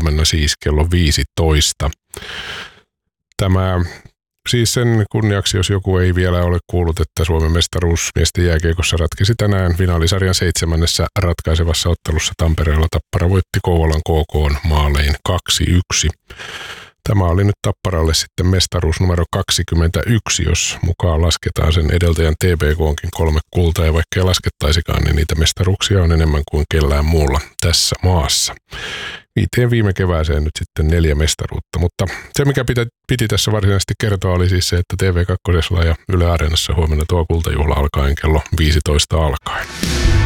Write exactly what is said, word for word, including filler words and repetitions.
huomenna siis kello viisitoista. Tämä siis sen kunniaksi, jos joku ei vielä ole kuullut, että Suomen mestaruus miesten jääkiekossa ratkesi tänään finaalisarjan seitsemännessä ratkaisevassa ottelussa Tampereella. Tappara voitti Kouvolan K K:n maalein kaksi yksi. Tämä oli nyt Tapparalle sitten mestaruus numero kaksikymmentäyksi, jos mukaan lasketaan sen edeltäjän T P K:nkin kolme kultaa, ja vaikka ei laskettaisikaan, niin niitä mestaruuksia on enemmän kuin kellään muulla tässä maassa. Viiteen viime kevääseen nyt sitten neljä mestaruutta, mutta se mikä piti, piti tässä varsinaisesti kertoa oli siis se, että T V kaksi ja Yle Areenassa huomenna tuo kultajuhla alkaen kello viisitoista alkaen.